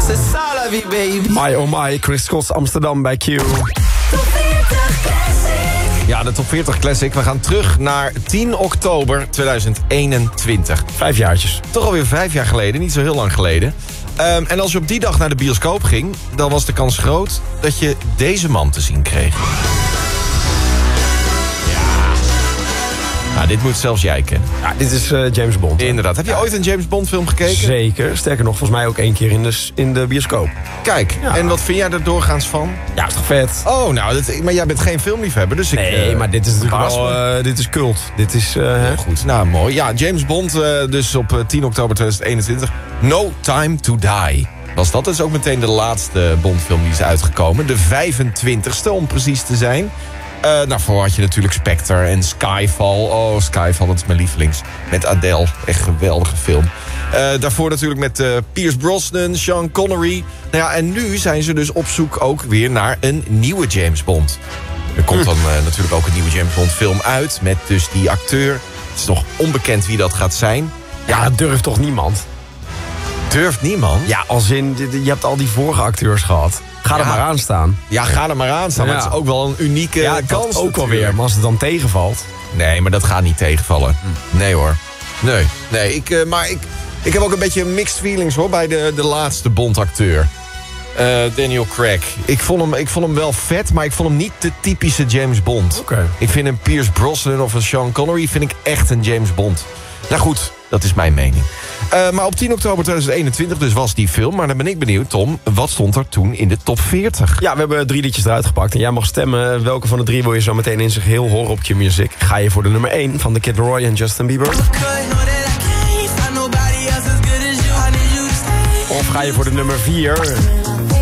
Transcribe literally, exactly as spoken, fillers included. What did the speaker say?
c'est ça la vie, baby. My oh my, Chris Cross Amsterdam bij Q. Top veertig Classic. Ja, de Top veertig Classic. We gaan terug naar tien oktober tweeduizend eenentwintig. Vijf jaartjes. Toch alweer vijf jaar geleden, niet zo heel lang geleden. Um, en als je op die dag naar de bioscoop ging, dan was de kans groot dat je deze man te zien kreeg. Nou, dit moet zelfs jij kennen. Ja, dit is uh, James Bond. Inderdaad. Heb je ooit een James Bond film gekeken? Zeker. Sterker nog, volgens mij ook één keer in de, in de bioscoop. Kijk, Ja. en wat vind jij er doorgaans van? Ja, is toch vet? Oh, nou, dat, maar jij bent geen filmliefhebber, dus ik... Nee, uh, maar dit is natuurlijk verras wel... me. Uh, dit is cult. Dit is... Uh, hè? Goed, nou mooi. Ja, James Bond, uh, dus op uh, tien oktober tweeduizend eenentwintig. No Time to Die. Was dat dus ook meteen de laatste Bondfilm die is uitgekomen. De vijfentwintigste om precies te zijn. Uh, nou, voor had je natuurlijk Spectre en Skyfall. Oh, Skyfall, dat is mijn lievelings. Met Adele, echt een geweldige film. Uh, daarvoor natuurlijk met uh, Pierce Brosnan, Sean Connery. Nou ja, en nu zijn ze dus op zoek ook weer naar een nieuwe James Bond. Er komt dan uh, natuurlijk ook een nieuwe James Bond film uit. Met dus die acteur. Het is nog onbekend wie dat gaat zijn. Ja, dat durft toch niemand? Durft niemand? Ja, als in... Je hebt al die vorige acteurs gehad. Ga er Ja. maar aan staan. Ja, ga er maar aan staan. Ja. Maar het is ook wel een unieke Ja, kans dat ook wel natuurlijk. weer. Maar als het dan tegenvalt... Nee, maar dat gaat niet tegenvallen. Nee hoor. Nee, nee. Ik, uh, maar ik, ik heb ook een beetje mixed feelings hoor bij de, de laatste Bond-acteur. Uh, Daniel Craig. Ik vond, hem, ik vond hem wel vet, maar ik vond hem niet de typische James Bond. Oké. Ik vind een Pierce Brosnan of een Sean Connery vind ik echt een James Bond. Nou goed, dat is mijn mening. Uh, maar op tien oktober tweeduizend eenentwintig dus was die film. Maar dan ben ik benieuwd, Tom, wat stond er toen in de top veertig? Ja, we hebben drie liedjes eruit gepakt. En jij mag stemmen welke van de drie wil je zo meteen in zich heel horen op Q-Music. Ga je voor de nummer één van The Kid Laroi en Justin Bieber? Of ga je voor de nummer vier